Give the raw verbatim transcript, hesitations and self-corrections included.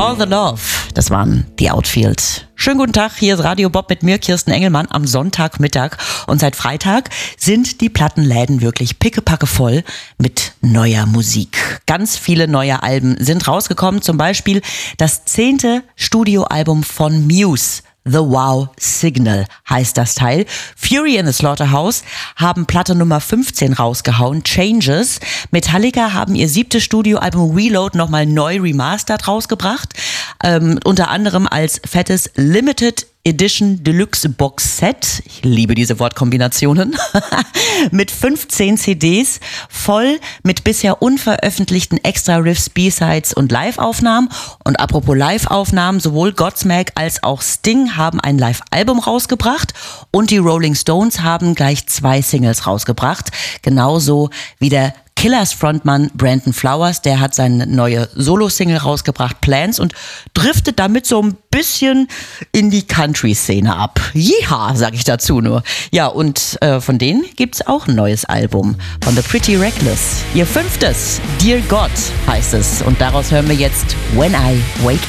All the Love, das waren die Outfield. Schönen guten Tag, hier ist Radio Bob mit mir, Kirsten Engelmann, am Sonntagmittag. Und seit Freitag sind die Plattenläden wirklich pickepacke voll mit neuer Musik. Ganz viele neue Alben sind rausgekommen, zum Beispiel das zehnte Studioalbum von Muse. The Wow Signal heißt das Teil. Fury in the Slaughterhouse haben Platte Nummer fünfzehn rausgehauen, Changes. Metallica haben ihr siebtes Studioalbum Reload nochmal neu remastered rausgebracht. Ähm, unter anderem als fettes Limited Edition Deluxe Box Set. Ich liebe diese Wortkombinationen. Mit fünfzehn C Ds, voll mit bisher unveröffentlichten Extra-Riffs, B-Sides und Live-Aufnahmen. Und apropos Live-Aufnahmen, sowohl Godsmack als auch Sting haben ein Live-Album rausgebracht und die Rolling Stones haben gleich zwei Singles rausgebracht. Genauso wie der Killers Frontmann Brandon Flowers, der hat seine neue Solo-Single rausgebracht, Plans, und driftet damit so ein bisschen in die Country-Szene ab. Jeha, sag ich dazu nur. Ja, und äh, von denen gibt's auch ein neues Album von The Pretty Reckless. Ihr fünftes, Dear God heißt es. Und daraus hören wir jetzt When I Wake